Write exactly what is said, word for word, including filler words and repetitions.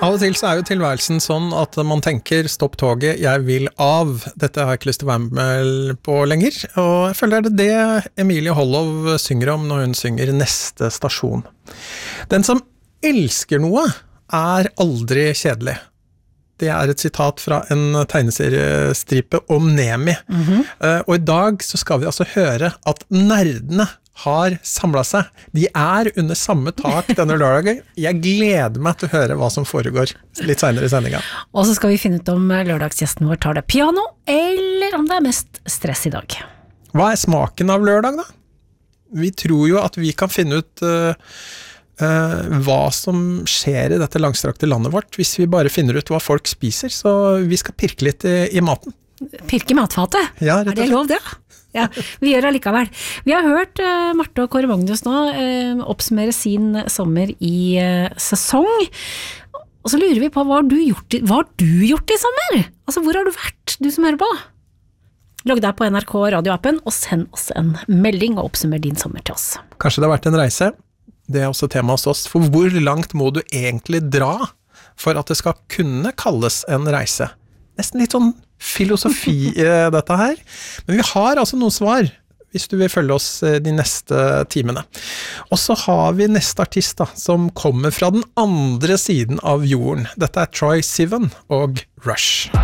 Av og til så er jo tilværelsen sånn at man tenker, stopp toget, jeg vil av. Dette har jeg ikke lyst til å være med på lenger. Og jeg føler det er det Emilie Hollov synger om når hun synger Neste stasjon. Den som elsker noe er aldri kjedelig. Det er et sitat fra en tegneseriestripe om Nemi. Mm-hmm. Og i dag så skal vi altså høre at nerdene har samlet seg. De er under samme tak denne lørdagen. Jeg gleder meg til å høre hva som foregår litt senere i sendingen. Og så skal vi finne ut om lørdagsgjesten vår tar det piano, eller om det er mest stress i dag. Hva er smaken av lørdag da? Vi tror jo at vi kan finne ut uh, uh, hva som skjer i dette langstrakte landet vårt, hvis vi bare finner ut hva folk spiser. Så vi skal pirke litt i, i maten. Pirke i matfatet? Ja, rett og slett. Er det lov det? Ja, vi gjør det likevel. Vi har hørt uh, Marte og Kåre Magnus nå uh, oppsummere sin sommer i uh, sesong, og så lurer vi på hva har du gjort i, hva har du gjort i sommer? Altså, hvor har du vært, du som hører på? Logg deg på N R K radioappen og send oss en melding og oppsummer din sommer til oss. Kanskje det har vært en reise? Det er også tema hos oss, for hvor langt må du egentlig dra for at det skal kunne kalles en reise? Nesten litt sånn filosofi dette her. Men vi har altså noen svar, hvis du vil følge oss de neste timene. Og så har vi neste artist da, som kommer fra den andre siden av jorden. Dette er Troye Sivan og Rush.